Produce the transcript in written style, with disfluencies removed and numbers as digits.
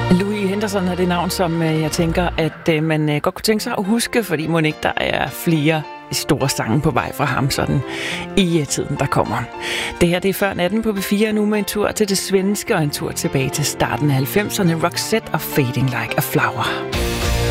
Louis Henderson er det navn, som jeg tænker, at man godt kunne tænke sig at huske, fordi må ikke der er flere store sange på vej fra ham sådan i tiden, der kommer. Det her det er før natten på B4, nu med en tur til det svenske og en tur tilbage til starten af 90'erne. Roxette og Fading Like a Flower.